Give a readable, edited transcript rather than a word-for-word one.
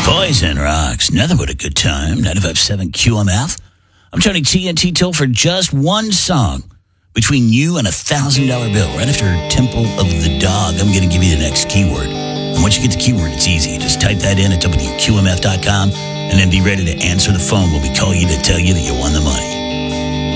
Poison rocks. Nothing but a good time. 95.7 QMF. I'm turning TNT Till for just one song between you and $1,000 bill. Right after Temple of the Dog, I'm going to give you the next keyword. And once you get the keyword, it's easy. You just type that in at WQMF.com and then be ready to answer the phone when we call you to tell you that you won the money.